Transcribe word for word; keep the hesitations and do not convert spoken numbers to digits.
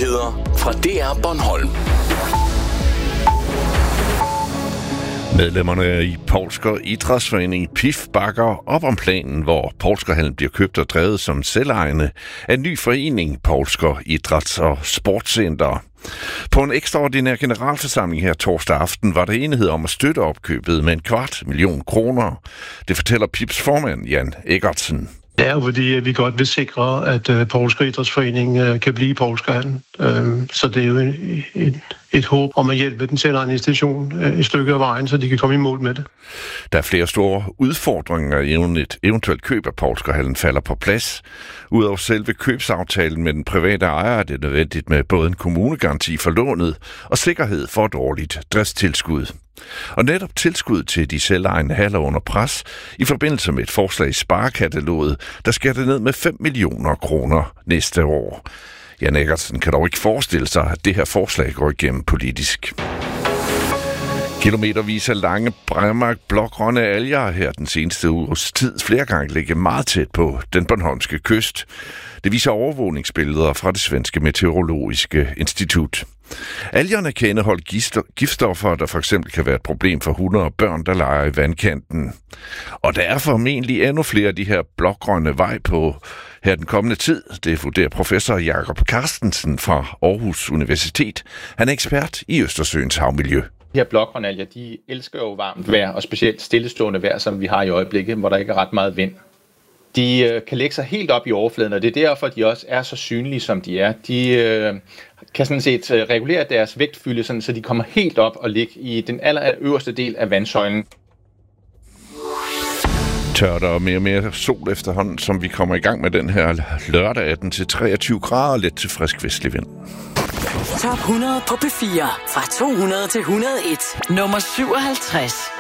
Nyheder fra D R Bornholm. Medlemmerne i Poulsker Idrætsforening P I F bakker op om planen, hvor Poulskerhallen bliver købt og drevet som selvejende af en ny forening, Poulsker Idræts- og Sportscenter. På en ekstraordinær generalforsamling her torsdag aften var der enighed om at støtte opkøbet med en kvart million kroner. Det fortæller P I F's formand Jan Eggertsen. Det er jo fordi, vi godt vil sikre, at uh, Poulsker Idrætsforening uh, kan blive Poulskerhallen. Uh, så det er jo et, et, et håb om at hjælpe den selvejende institution uh, et stykke af vejen, så de kan komme i mål med det. Der er flere store udfordringer, inden et eventuelt køb af Poulskerhallen falder på plads. Udover selve købsaftalen med den private ejer er det nødvendigt med både en kommunegaranti for lånet og sikkerhed for et årligt driftstilskud. Og netop tilskud til de selvejende haller under pres i forbindelse med et forslag i sparekataloget, der skal det ned med fem millioner kroner næste år. Jan Eggertsen kan dog ikke forestille sig, at det her forslag går igennem politisk. Kilometervis af lange bræmmer blågrønne alger her den seneste uges tid flere gange ligger meget tæt på den bornholmske kyst. Det viser overvågningsbilleder fra det svenske meteorologiske institut. Algerne kan indeholde giftstoffer, der for eksempel kan være et problem for hunde og børn, der leger i vandkanten. Og der er formentlig endnu flere af de her blågrønne vej på her den kommende tid. Det vurderer professor Jakob Carstensen fra Aarhus Universitet. Han er ekspert i Østersøens havmiljø. De her blågrønalger, de elsker jo varmt vejr, og specielt stillestående vejr, som vi har i øjeblikket, hvor der ikke er ret meget vind. De øh, kan lægge sig helt op i overfladen, og det er derfor, de også er så synlige, som de er. De øh, kan sådan set øh, regulere deres vægtfylde, sådan, så de kommer helt op og ligger i den aller, aller øverste del af vandsøjlen. Tørt og mere og mere sol efterhånden, som vi kommer i gang med den her lørdag atten til treogtyve grader og let til frisk vestlig vind. Top hundrede på P fire fra to hundrede til et hundrede og en. Nummer syvoghalvtreds.